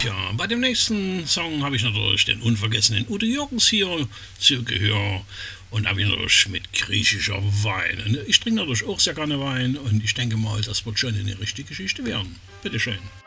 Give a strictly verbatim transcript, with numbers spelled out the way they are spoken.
Ja, bei dem nächsten Song habe ich natürlich den unvergessenen Udo Jürgens hier zu Gehör und habe ihn natürlich mit griechischer Wein. Ich trinke natürlich auch sehr gerne Wein und ich denke mal, das wird schon eine richtige Geschichte werden. Bitteschön.